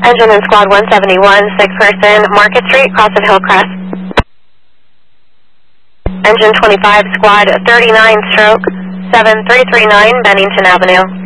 Engine in Squad 171, 6-person, Market Street, cross of Hillcrest. Engine 25, Squad 39, stroke 7339, Bennington Avenue.